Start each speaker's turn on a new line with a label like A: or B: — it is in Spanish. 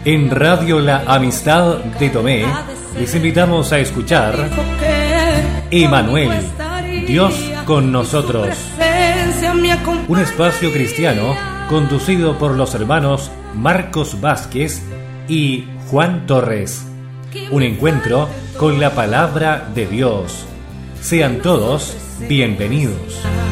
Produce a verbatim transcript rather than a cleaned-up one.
A: En Radio La Amistad de Tomé les invitamos a escuchar Emanuel, Dios con nosotros. Un espacio cristiano conducido por los hermanos Marcos Vázquez y Juan Torres. Un encuentro con la palabra de Dios. Sean todos bienvenidos.